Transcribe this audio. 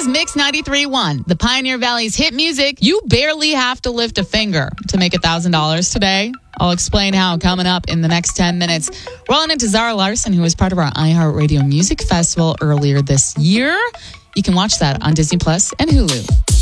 Mix 93.1, the Pioneer Valley's hit music. You barely have to lift a finger to make $1,000 today. I'll explain how coming up in the next 10 minutes. Rolling into Zara Larsson, who was part of our iHeartRadio Music Festival earlier this year. You can watch that on Disney Plus and Hulu.